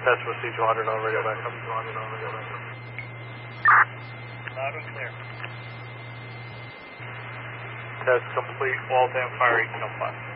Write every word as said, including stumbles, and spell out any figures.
Test with C two hundred on radio backup. Loud and clear. Test complete, Waltham, fire eighteen oh five.